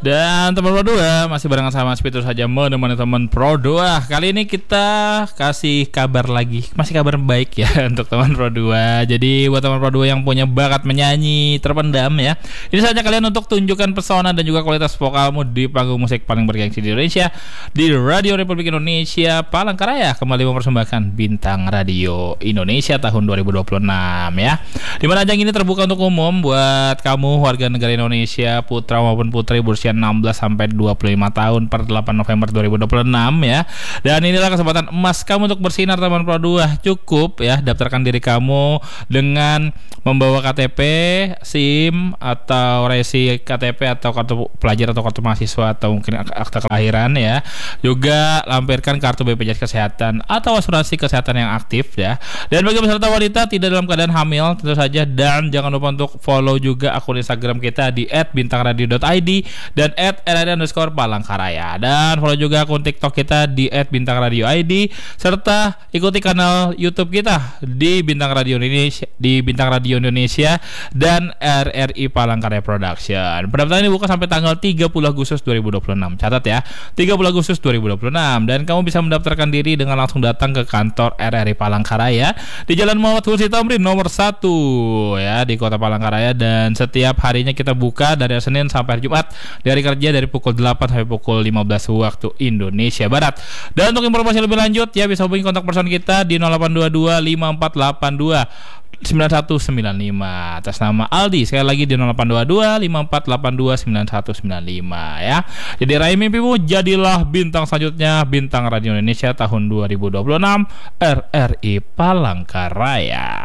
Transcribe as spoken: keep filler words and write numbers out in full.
Dan teman Pro dua masih barengan sama Spitu saja menemani teman Pro dua. Kali ini kita kasih kabar lagi, masih kabar baik ya untuk teman Pro dua. Jadi buat teman Pro dua yang punya bakat menyanyi terpendam ya, ini saatnya kalian untuk tunjukkan pesona dan juga kualitas vokalmu di panggung musik paling bergengsi di Indonesia, di Radio Republik Indonesia Palangkaraya kembali mempersembahkan Bintang Radio Indonesia tahun dua ribu dua puluh enam ya. Dimana ajang ini terbuka untuk umum buat kamu warga negara Indonesia, putra maupun putri berusia enam belas sampai dua puluh lima tahun per delapan November dua ribu dua puluh enam ya. Dan inilah kesempatan emas kamu untuk bersinar teman Pro dua. Cukup ya daftarkan diri kamu dengan membawa K T P, SIM atau resi K T P atau kartu pelajar atau kartu mahasiswa atau mungkin akta kelahiran ya. Juga lampirkan kartu B P J S Kesehatan atau asuransi kesehatan yang aktif ya. Dan bagi peserta wanita tidak dalam keadaan hamil tentu saja, dan jangan lupa untuk follow juga akun Instagram kita di et bintangradio dot i d dan et rad underscore palangkaraya, dan follow juga akun TikTok kita di et bintangradio dot i d, serta ikuti kanal YouTube kita di Bintang Radio Indonesia, di Bintang Radio Indonesia dan R R I Palangkaraya Production. Pendaftaran dibuka sampai tanggal tiga puluh Agustus dua ribu dua puluh enam. Catat ya, tiga puluh Agustus dua ribu dua puluh enam, dan kamu bisa mendaftarkan diri dengan langsung datang ke kantor R R I Palangkaraya di Jalan Muhammad Husni Tamrin nomor satu ya di Kota Palangkaraya, dan setiap harinya kita buka dari Senin sampai Jumat, di hari kerja dari pukul delapan sampai pukul lima belas waktu Indonesia Barat. Dan untuk informasi lebih lanjut ya bisa hubungi kontak person kita di nol delapan dua dua lima empat delapan dua sembilan satu sembilan lima atas nama Aldi. Sekali lagi di nol delapan dua dua lima empat delapan dua sembilan satu sembilan lima ya. Jadi raih mimpimu, jadilah bintang selanjutnya Bintang Radio Indonesia tahun dua ribu dua puluh enam R R I Palangkaraya.